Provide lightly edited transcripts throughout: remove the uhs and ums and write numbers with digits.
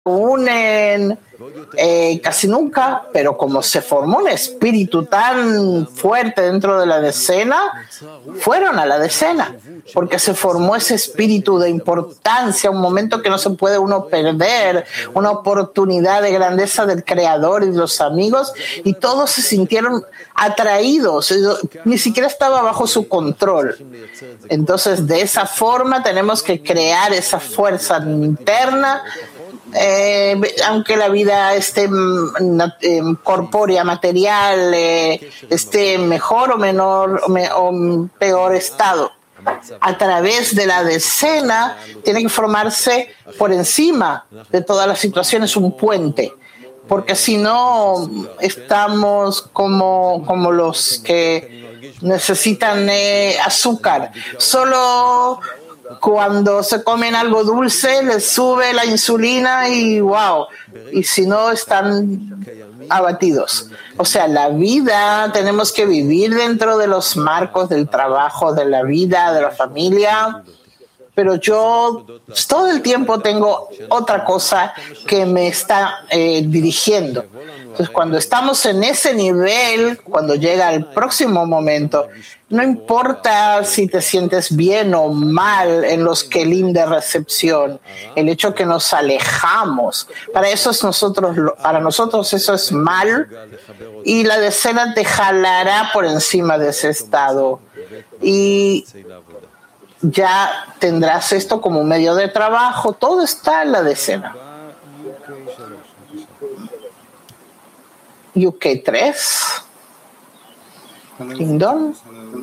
unen casi nunca, pero como se formó un espíritu tan fuerte dentro de la decena, fueron a la decena, porque se formó ese espíritu de importancia, un momento que no se puede uno perder, una oportunidad de grandeza del Creador y de los amigos, y todos se sintieron atraídos, ni siquiera estaba bajo su control. Entonces, de esa forma tenemos que crear esa fuerza interna. Aunque la vida esté corpórea, material, esté mejor o menor o peor estado, a través de la decena tiene que formarse por encima de todas las situaciones un puente, porque si no estamos como los que necesitan azúcar. Solo cuando se comen algo dulce les sube la insulina y wow, y si no están abatidos. O sea, la vida tenemos que vivir dentro de los marcos del trabajo, de la vida, de la familia, pero yo todo el tiempo tengo otra cosa que me está dirigiendo. Entonces, cuando estamos en ese nivel, cuando llega el próximo momento, no importa si te sientes bien o mal en los kelim de recepción, el hecho que nos alejamos, para nosotros eso es mal, y la decena te jalará por encima de ese estado. Y ya tendrás esto como un medio de trabajo, todo está en la decena. UK 3. Lindon.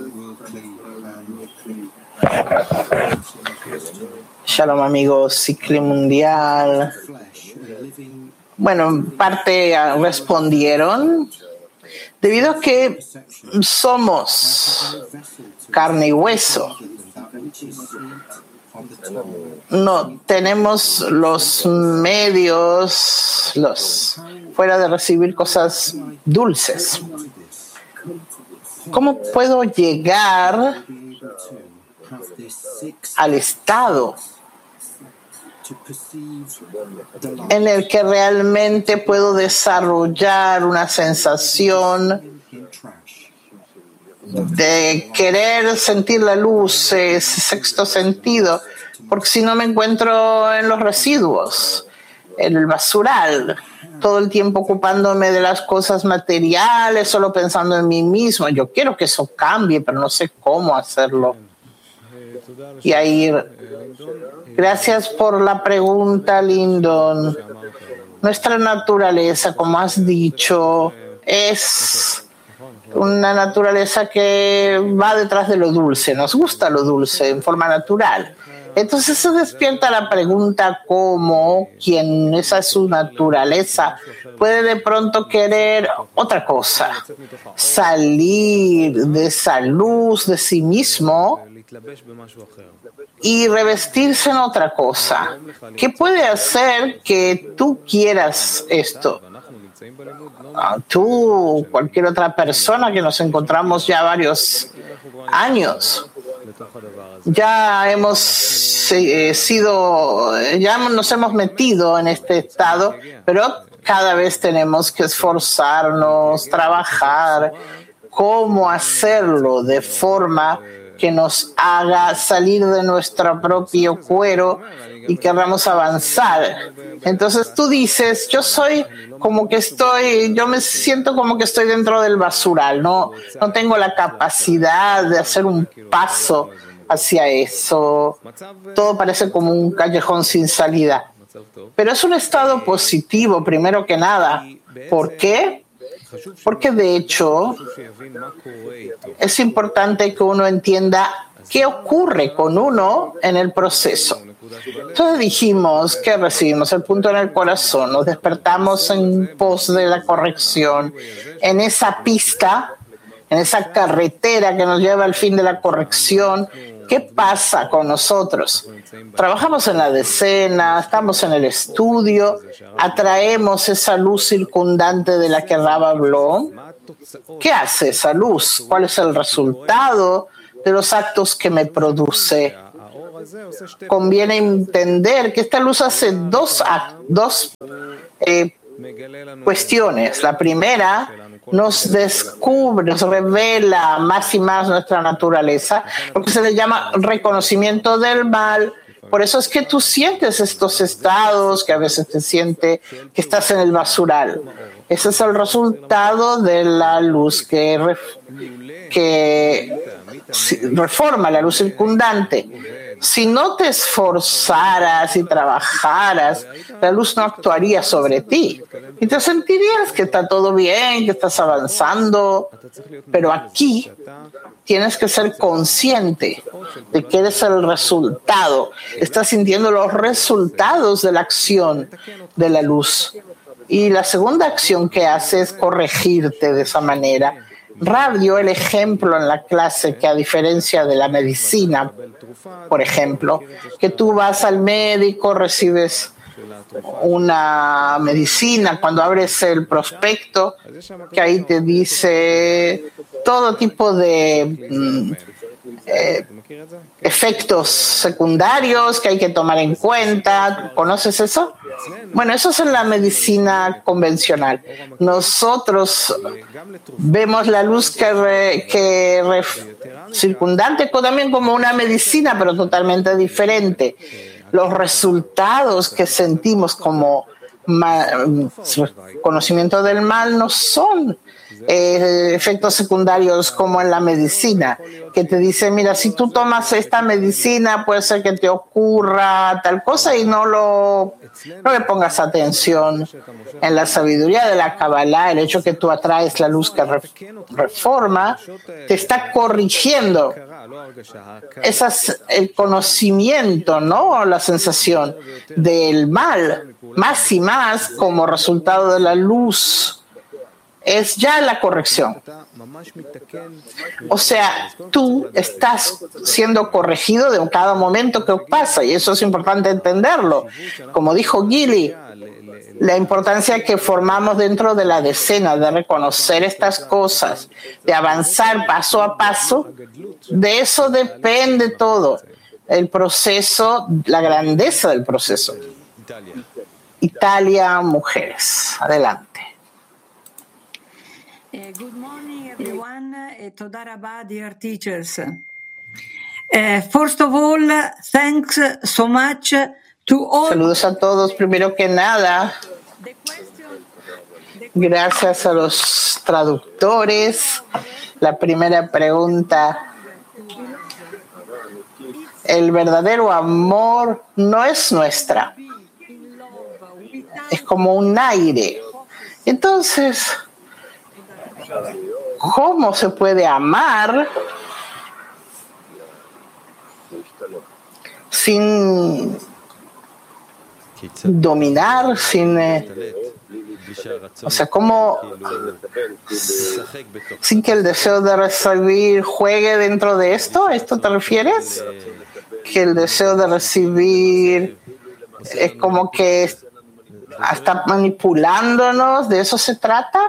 Shalom amigos, Cicli Mundial. Bueno, en parte respondieron. Debido a que somos carne y hueso, no tenemos los medios fuera de recibir cosas dulces. ¿Cómo puedo llegar al estado en el que realmente puedo desarrollar una sensación de querer sentir la luz, ese sexto sentido? Porque si no me encuentro en los residuos, en el basural, todo el tiempo ocupándome de las cosas materiales, solo pensando en mí mismo. Yo quiero que eso cambie, pero no sé cómo hacerlo. Y ahí, gracias por la pregunta, Lindon. Nuestra naturaleza, como has dicho, es una naturaleza que va detrás de lo dulce. Nos gusta lo dulce en forma natural. Entonces se despierta la pregunta cómo quien esa es su naturaleza puede de pronto querer otra cosa, salir de esa luz de sí mismo y revestirse en otra cosa. ¿Qué puede hacer que tú quieras esto? Tú, cualquier otra persona que nos encontramos ya varios años, ya nos hemos metido en este estado, pero cada vez tenemos que esforzarnos, trabajar, cómo hacerlo de forma que nos haga salir de nuestro propio cuero y queramos avanzar. Entonces tú dices, yo me siento como que estoy dentro del basural, no tengo la capacidad de hacer un paso hacia eso. Todo parece como un callejón sin salida. Pero es un estado positivo, primero que nada. ¿Por qué? Porque de hecho es importante que uno entienda qué ocurre con uno en el proceso. Entonces dijimos que recibimos el punto en el corazón, nos despertamos en pos de la corrección, en esa pista, en esa carretera que nos lleva al fin de la corrección. ¿Qué pasa con nosotros? Trabajamos en la decena, estamos en el estudio, atraemos esa luz circundante de la que Rab habló. ¿Qué hace esa luz? ¿Cuál es el resultado de los actos que me produce? conviene entender que esta luz hace dos cuestiones. La primera, nos descubre, nos revela más y más nuestra naturaleza, lo que se le llama reconocimiento del mal. Por eso es que tú sientes estos estados, que a veces te sientes que estás en el basural. Ese es el resultado de la luz que reforma, la luz circundante. Si no te esforzaras y trabajaras, la luz no actuaría sobre ti. Y te sentirías que está todo bien, que estás avanzando. Pero aquí tienes que ser consciente de que eres el resultado. Estás sintiendo los resultados de la acción de la luz. Y la segunda acción que hace es corregirte de esa manera. Rav dio el ejemplo en la clase que, a diferencia de la medicina, por ejemplo, que tú vas al médico, recibes una medicina, cuando abres el prospecto, que ahí te dice todo tipo de efectos secundarios que hay que tomar en cuenta. ¿Conoces eso? Bueno, eso es en la medicina convencional. Nosotros vemos la luz circundante también como una medicina, pero totalmente diferente. Los resultados que sentimos como conocimiento del mal no son efectos secundarios como en la medicina, que te dice, mira, si tú tomas esta medicina puede ser que te ocurra tal cosa y no le pongas atención. En la sabiduría de la Kabbalah, el hecho que tú atraes la luz que reforma, te está corrigiendo. Ese es el conocimiento, ¿no? La sensación del mal, más y más como resultado de la luz. Es ya la corrección. O sea, tú estás siendo corregido de cada momento que pasa, y eso es importante entenderlo. Como dijo Gili, la importancia que formamos dentro de la decena, de reconocer estas cosas, de avanzar paso a paso, de eso depende todo. El proceso, la grandeza del proceso. Italia, mujeres. Adelante. Good morning, everyone. Toda rabah, dear teachers. First of all, thanks so much to all. Saludos a todos. Primero que nada, gracias a los traductores. La primera pregunta: el verdadero amor no es nuestra, es como un aire. Entonces, ¿cómo se puede amar sin dominar, o sea, cómo sin que el deseo de recibir juegue dentro de esto? ¿A esto te refieres? Que el deseo de recibir es como que está manipulándonos, ¿de eso se trata?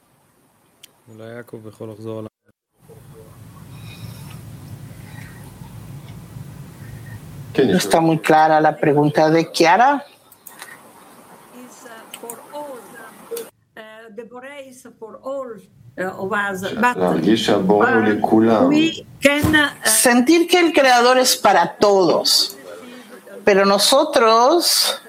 No está muy clara la pregunta de Chiara. Sentir que el Creador es para todos, pero nosotros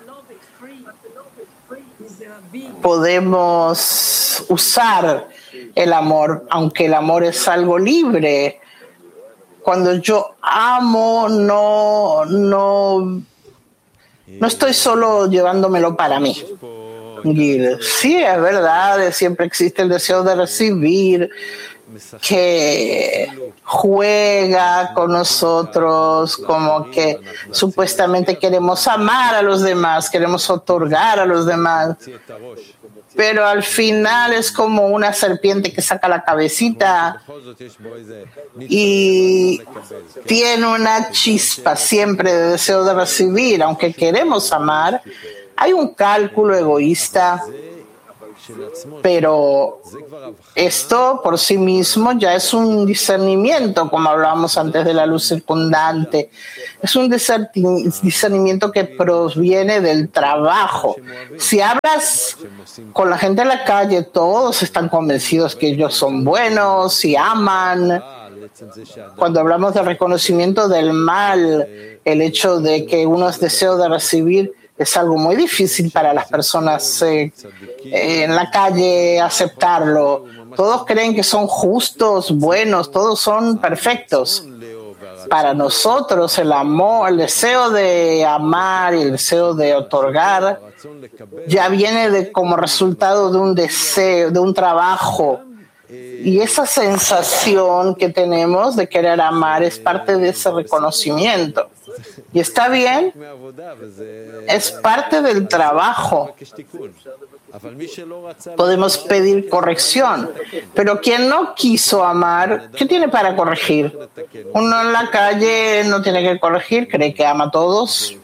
podemos usar el amor, aunque el amor es algo libre. Cuando yo amo, no estoy solo llevándomelo para mí. Sí, es verdad, siempre existe el deseo de recibir, que juega con nosotros, como que supuestamente queremos amar a los demás, queremos otorgar a los demás. Pero al final es como una serpiente que saca la cabecita y tiene una chispa siempre de deseo de recibir, aunque queremos amar. Hay un cálculo egoísta Pero esto por sí mismo ya es un discernimiento, como hablábamos antes de la luz circundante. Es un discernimiento que proviene del trabajo. Si hablas con la gente en la calle, todos están convencidos que ellos son buenos y aman. Cuando hablamos de reconocimiento del mal, el hecho de que uno es deseo de recibir es algo muy difícil para las personas en la calle aceptarlo. Todos creen que son justos, buenos, todos son perfectos. Para nosotros el amor, el deseo de amar y el deseo de otorgar ya viene como resultado de un deseo, de un trabajo. Y esa sensación que tenemos de querer amar es parte de ese reconocimiento. Y está bien, es parte del trabajo. Podemos pedir corrección, pero quien no quiso amar, ¿qué tiene para corregir? Uno en la calle no tiene que corregir, cree que ama a todos.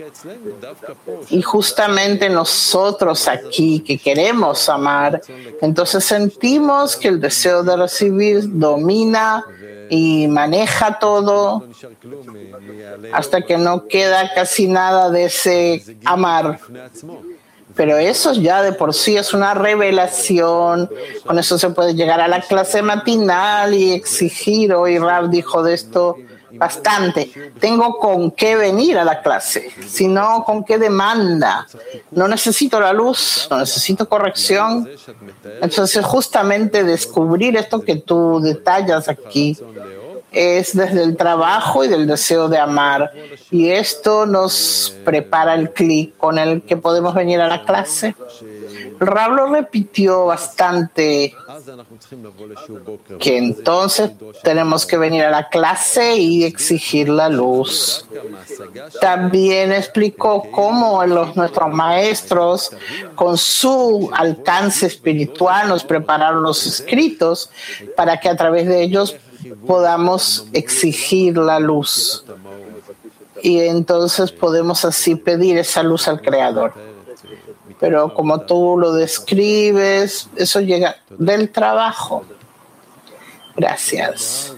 Y justamente nosotros aquí que queremos amar, entonces sentimos que el deseo de recibir domina y maneja todo hasta que no queda casi nada de ese amar. Pero eso ya de por sí es una revelación. Con eso se puede llegar a la clase matinal y exigir. Hoy Rav dijo de esto bastante. Tengo con qué venir a la clase, sino con qué demanda. No necesito la luz, no necesito corrección. Entonces justamente descubrir esto que tú detallas aquí es desde el trabajo y del deseo de amar. Y esto nos prepara el clic con el que podemos venir a la clase. El Rab lo repitió bastante, que entonces tenemos que venir a la clase y exigir la luz. También explicó cómo nuestros maestros, con su alcance espiritual, nos prepararon los escritos para que a través de ellos podamos exigir la luz. Y entonces podemos así pedir esa luz al Creador. Pero como tú lo describes, eso llega del trabajo. Gracias.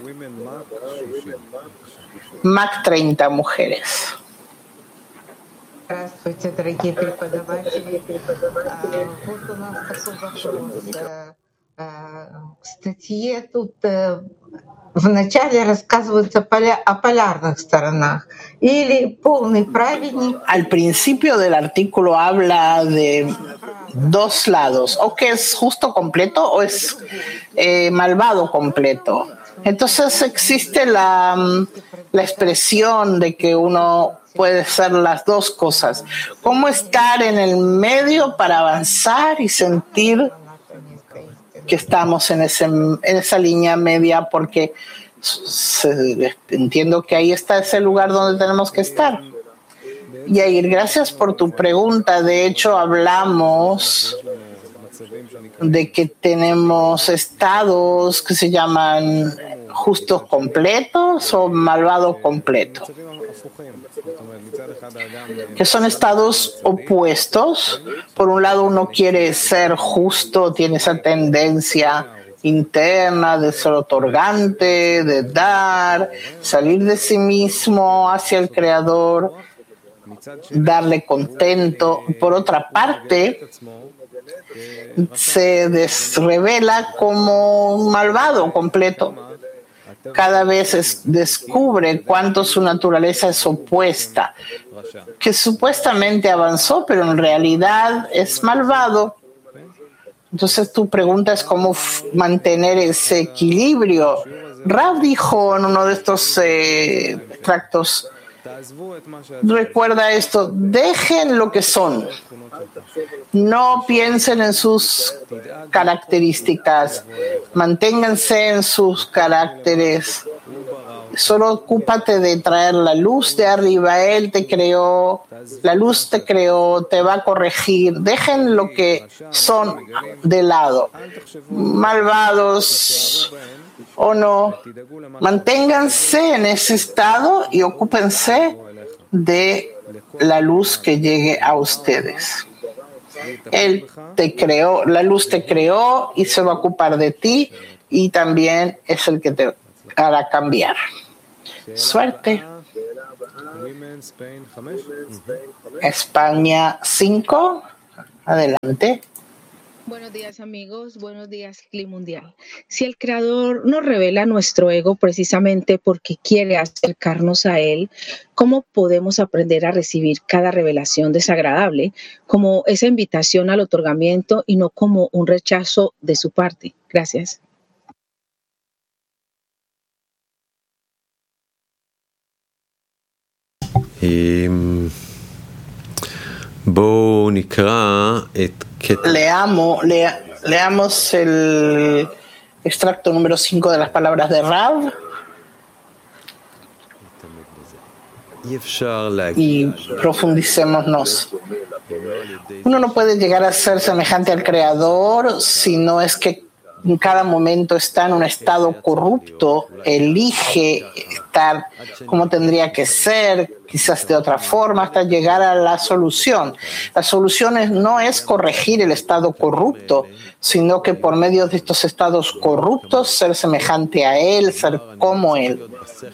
Mac 30 mujeres. Здравствуйте, дорогие преподаватели. Вот у нас такой вопрос. В статье тут вначале рассказывается о полярных сторонах. Или полный праведник. Al principio del artículo habla de dos lados, o que es justo completo o es malvado completo. Entonces existe la expresión de que uno puede ser las dos cosas. ¿Cómo estar en el medio para avanzar y sentir que estamos en esa línea media? Porque entiendo que ahí está ese lugar donde tenemos que estar. Yair, gracias por tu pregunta. De hecho, hablamos de que tenemos estados que se llaman justos completos o malvado completo, que son estados opuestos. Por un lado, uno quiere ser justo, tiene esa tendencia interna de ser otorgante, de dar, salir de sí mismo hacia el Creador, darle contento. Por otra parte, se revela como un malvado completo. Cada vez descubre cuánto su naturaleza es opuesta, que supuestamente avanzó, pero en realidad es malvado. Entonces tu pregunta es cómo mantener ese equilibrio. Rav dijo en uno de estos extractos, recuerda esto, dejen lo que son, no piensen en sus características, manténganse en sus caracteres, solo ocúpate de traer la luz de arriba. Él te creó, la luz te creó, te va a corregir. Dejen lo que son de lado, malvados o no, manténganse en ese estado y ocúpense de la luz que llegue a ustedes. Él te creó, la luz te creó y se va a ocupar de ti y también es el que te hará cambiar. Suerte. España 5. Adelante. Buenos días amigos, buenos días Clima Mundial. Si el Creador nos revela nuestro ego precisamente porque quiere acercarnos a Él, ¿cómo podemos aprender a recibir cada revelación desagradable como esa invitación al otorgamiento y no como un rechazo de su parte? Gracias. Leamos el extracto número 5 de las palabras de Rav y profundicémonos. Uno no puede llegar a ser semejante al Creador si no es que en cada momento está en un estado corrupto, elige estar como tendría que ser, quizás de otra forma, hasta llegar a la solución. La solución no es corregir el estado corrupto, sino que por medio de estos estados corruptos ser semejante a Él, ser como Él.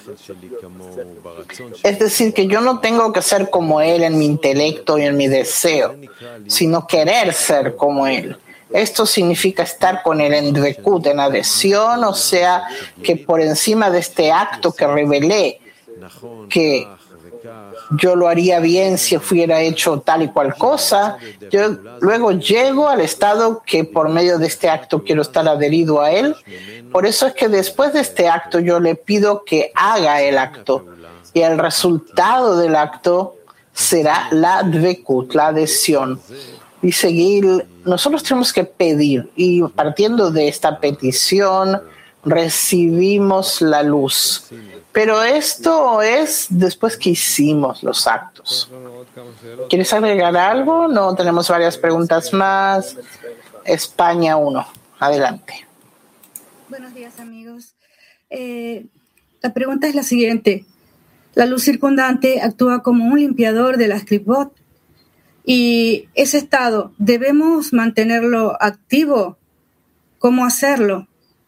Es decir, que yo no tengo que ser como Él en mi intelecto y en mi deseo, sino querer ser como Él. Esto significa estar con el endvekut, en adhesión, o sea, que por encima de este acto que revelé, que yo lo haría bien si fuera hecho tal y cual cosa, yo luego llego al estado que por medio de este acto quiero estar adherido a Él. Por eso es que después de este acto yo le pido que haga el acto y el resultado del acto será la dvekut, la adhesión. Y seguir, nosotros tenemos que pedir y partiendo de esta petición recibimos la luz. Pero esto es después que hicimos los actos. ¿Quieres agregar algo? No, tenemos varias preguntas más. España 1. Adelante. Buenos días, amigos. La pregunta es la siguiente. La luz circundante actúa como un limpiador de las klipot. Y ese estado, ¿debemos mantenerlo activo? ¿Cómo hacerlo?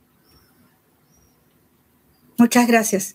Muchas gracias.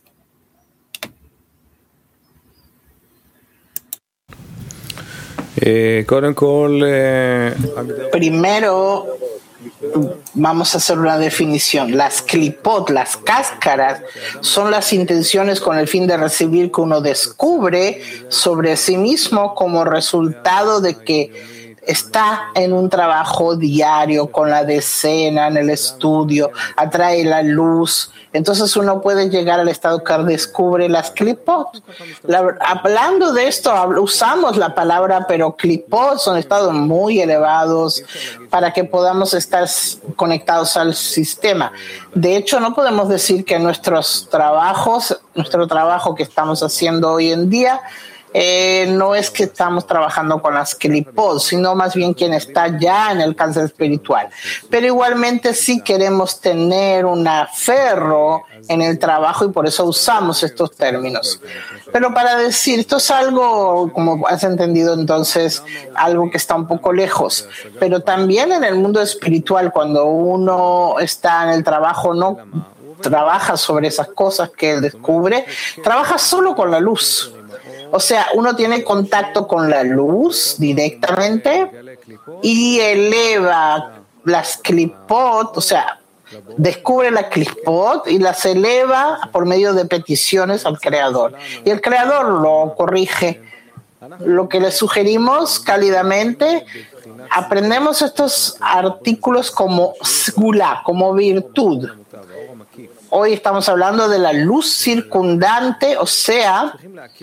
Primero, vamos a hacer una definición. Las klipot, las cáscaras, son las intenciones con el fin de recibir que uno descubre sobre sí mismo como resultado de que está en un trabajo diario con la decena, en el estudio, atrae la luz. Entonces uno puede llegar al estado que descubre las klipot. Hablando de esto, usamos la palabra, pero klipot son estados muy elevados para que podamos estar conectados al sistema. De hecho, no podemos decir que nuestro trabajo que estamos haciendo hoy en día, no es que estamos trabajando con las klipot, sino más bien quien está ya en el cáncer espiritual. Pero igualmente sí queremos tener un aferro en el trabajo y por eso usamos estos términos. Pero para decir, esto es algo, como has entendido entonces, algo que está un poco lejos. Pero también en el mundo espiritual, cuando uno está en el trabajo, no trabaja sobre esas cosas que él descubre, trabaja solo con la luz. O sea, uno tiene contacto con la luz directamente y eleva las klipot, o sea, descubre la klipot y las eleva por medio de peticiones al Creador. Y el Creador lo corrige. Lo que le sugerimos cálidamente, aprendemos estos artículos como sgula, como virtud. Hoy estamos hablando de la luz circundante, o sea,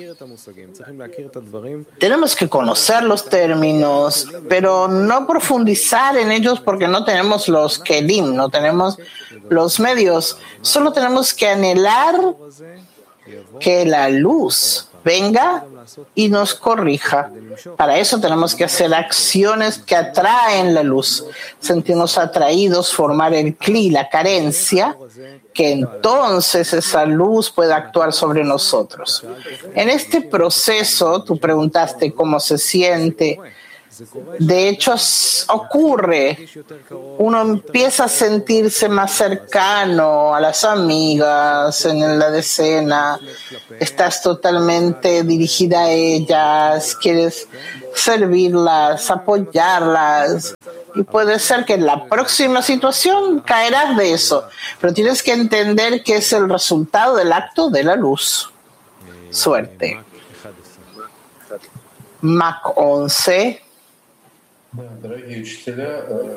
tenemos que conocer los términos, pero no profundizar en ellos porque no tenemos los kelim, no tenemos los medios. Solo tenemos que anhelar que la luz venga y nos corrija. Para eso tenemos que hacer acciones que atraen la luz, sentirnos atraídos, formar el kli, la carencia, que entonces esa luz pueda actuar sobre nosotros. En este proceso, tú preguntaste cómo se siente. De hecho, ocurre. Uno empieza a sentirse más cercano a las amigas en la decena. Estás totalmente dirigida a ellas, quieres servirlas, apoyarlas. Y puede ser que en la próxima situación caerás de eso. Pero tienes que entender que es el resultado del acto de la luz. Suerte. Mac 11. Дорогие учителя,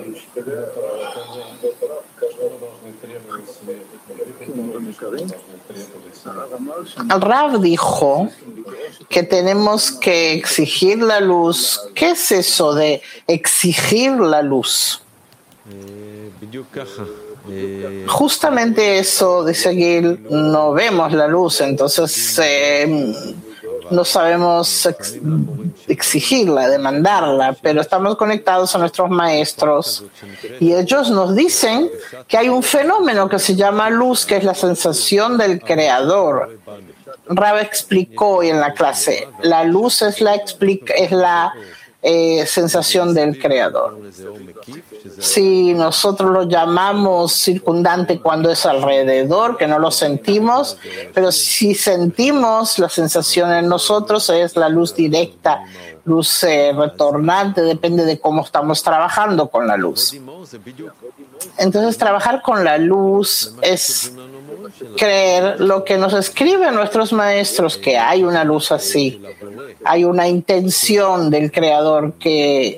El Rav dijo que tenemos que exigir la luz. ¿Qué es eso de exigir la luz? Justamente eso, dice Gil, no vemos la luz, entonces no sabemos exigirla, demandarla, pero estamos conectados a nuestros maestros y ellos nos dicen que hay un fenómeno que se llama luz, que es la sensación del creador. Rav explicó hoy en la clase, la luz es la sensación del creador. Si nosotros lo llamamos circundante cuando es alrededor, que no lo sentimos, pero si sentimos la sensación en nosotros, es la luz directa, luz retornante, depende de cómo estamos trabajando con la luz. Entonces, trabajar con la luz es creer lo que nos escriben nuestros maestros, que hay una luz así, hay una intención del Creador que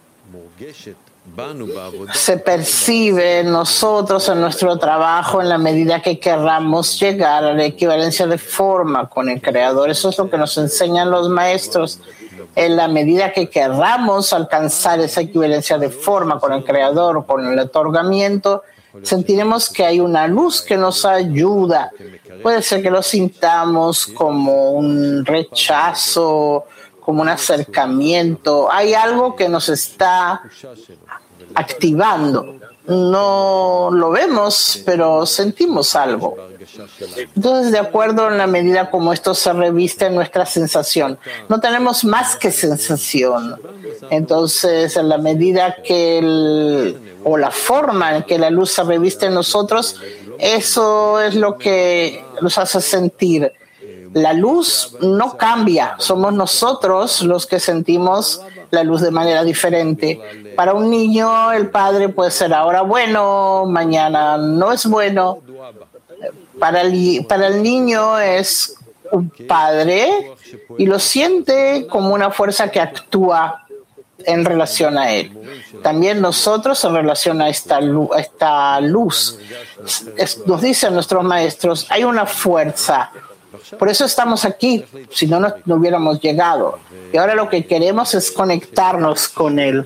se percibe en nosotros, en nuestro trabajo, en la medida que querramos llegar a la equivalencia de forma con el Creador. Eso es lo que nos enseñan los maestros. En la medida que querramos alcanzar esa equivalencia de forma con el Creador, con el otorgamiento, sentiremos que hay una luz que nos ayuda. Puede ser que lo sintamos como un rechazo, como un acercamiento. Hay algo que nos está activando. No lo vemos, pero sentimos algo. Entonces, de acuerdo en la medida como esto se reviste en nuestra sensación, no tenemos más que sensación. Entonces, en la medida que o la forma en que la luz se reviste en nosotros, eso es lo que nos hace sentir. La luz no cambia, somos nosotros los que sentimos la luz de manera diferente. Para un niño, el padre puede ser ahora bueno, mañana no es bueno. Para el niño es un padre y lo siente como una fuerza que actúa en relación a él. También nosotros en relación a esta luz. Nos dicen nuestros maestros, hay una fuerza. Por eso estamos aquí, si no, no hubiéramos llegado. Y ahora lo que queremos es conectarnos con él.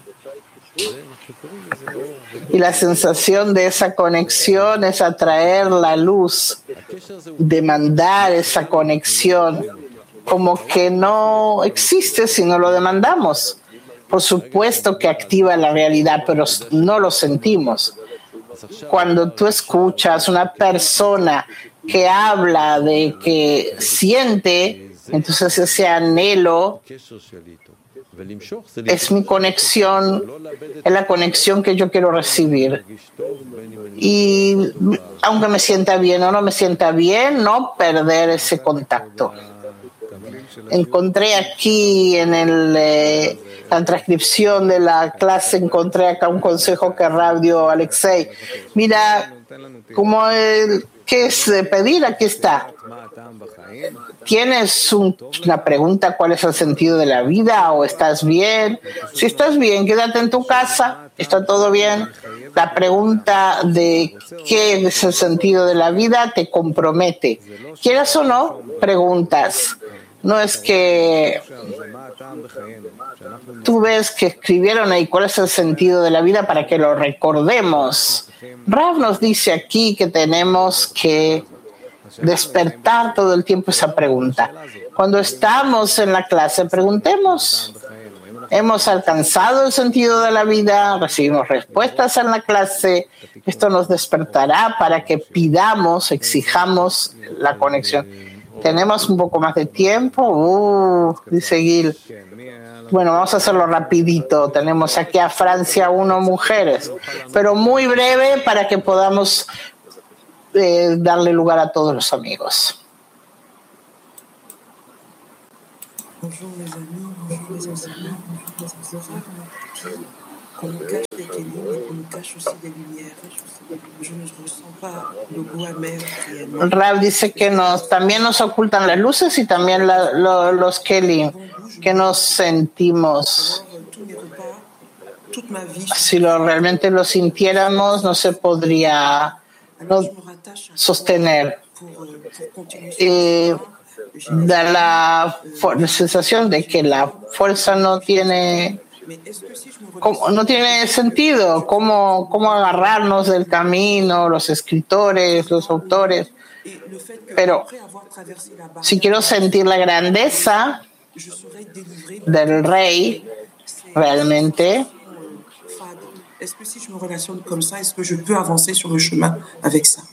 Y la sensación de esa conexión es atraer la luz, demandar esa conexión, como que no existe si no lo demandamos. Por supuesto que activa la realidad, pero no lo sentimos. Cuando tú escuchas una persona que habla de que siente, entonces ese anhelo es mi conexión, es la conexión que yo quiero recibir. Y aunque me sienta bien o no me sienta bien, no perder ese contacto. Encontré aquí en la transcripción de la clase, encontré acá un consejo que Rav dio a Alexei. Mira, como ¿qué es pedir? Aquí está. ¿Tienes una pregunta? ¿Cuál es el sentido de la vida? ¿O estás bien? Si estás bien, quédate en tu casa. ¿Está todo bien? La pregunta de qué es el sentido de la vida te compromete. Quieras o no, preguntas. No es que tú ves que escribieron ahí cuál es el sentido de la vida para que lo recordemos. Rav nos dice aquí que tenemos que despertar todo el tiempo esa pregunta. Cuando estamos en la clase, preguntemos. ¿Hemos alcanzado el sentido de la vida? ¿Recibimos respuestas en la clase? Esto nos despertará para que pidamos, exijamos la conexión. Tenemos un poco más de tiempo. Dice Gil. Bueno, vamos a hacerlo rapidito. Tenemos aquí a Francia 1 mujeres, pero muy breve para que podamos darle lugar a todos los amigos. Bonjour mes amis, bonjour mes enseignants, qu'on nous cache des kélim, qu'on nous cache aussi des lumières. Je ne ressens pas le goût amer réellement. Rav dice que también nos ocultan las luces y también los kelim, que nos sentimos. Si realmente lo sintiéramos, no se podría sostener. Da la sensación de que la fuerza no tiene sentido, cómo agarrarnos del camino, los escritores, los autores. Pero si quiero sentir la grandeza del rey, realmente, est-ce que si je me relationne comme ça, est-ce que je peux avancer sur le chemin avec ça?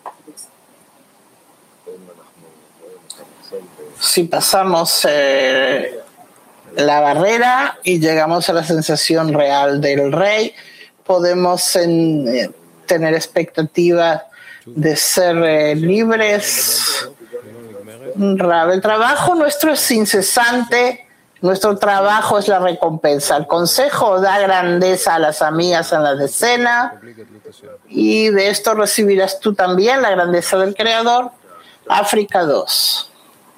Si pasamos la barrera y llegamos a la sensación real del rey, podemos tener expectativa de ser libres. El trabajo nuestro es incesante, nuestro trabajo es la recompensa. El consejo da grandeza a las amigas en la decena y de esto recibirás tú también la grandeza del Creador. África 2.